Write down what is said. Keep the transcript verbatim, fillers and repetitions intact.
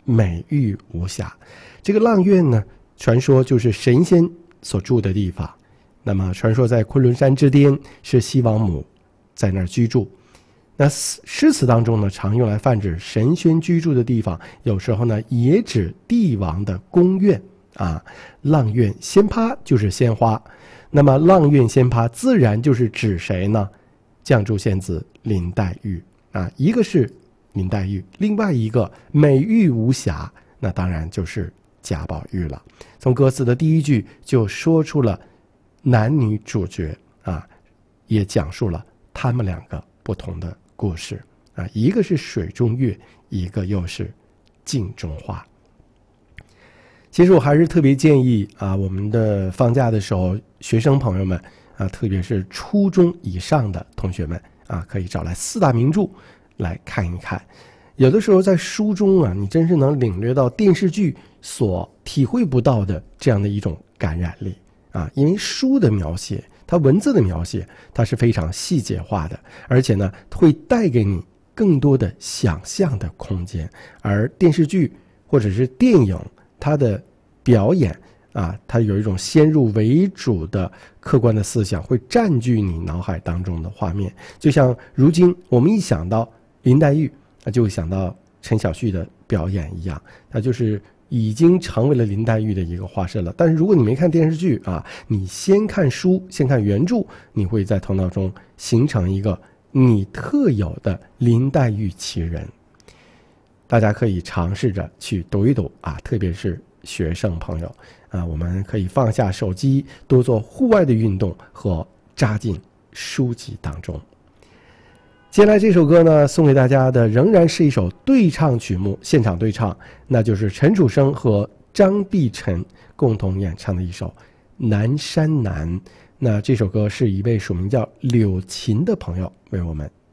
美玉无瑕。这个阆苑呢，传说就是神仙所住的地方。那么传说在昆仑山之巅是西王母在那儿居住。那诗词当中呢，常用来泛指神仙居住的地方，有时候呢也指帝王的宫苑啊。阆苑仙葩就是鲜花，那么阆苑仙葩自然就是指谁呢？绛珠仙子林黛玉啊，一个是林黛玉，另外一个美玉无瑕，那当然就是贾宝玉了。从歌词的第一句就说出了男女主角啊，也讲述了他们两个不同的故事啊，一个是水中月，一个又是镜中花。其实我还是特别建议啊，我们的放假的时候，学生朋友们啊，特别是初中以上的同学们啊，可以找来四大名著来看一看。有的时候在书中啊，你真是能领略到电视剧所体会不到的这样的一种感染力啊，因为书的描写，它文字的描写，它是非常细节化的，而且呢，会带给你更多的想象的空间。而电视剧或者是电影，它的表演啊，它有一种先入为主的客观的思想，会占据你脑海当中的画面。就像如今我们一想到林黛玉，就会想到陈小旭的表演一样，他就是已经成为了林黛玉的一个化身了。但是如果你没看电视剧啊，你先看书，先看原著，你会在头脑中形成一个你特有的林黛玉奇人。大家可以尝试着去读一读啊，特别是学生朋友啊，我们可以放下手机，多做户外的运动和扎进书籍当中。接下来这首歌呢，送给大家的仍然是一首对唱曲目，现场对唱，那就是陈楚生和张碧晨共同演唱的一首《南山南》。那这首歌是一位署名叫柳琴的朋友为我们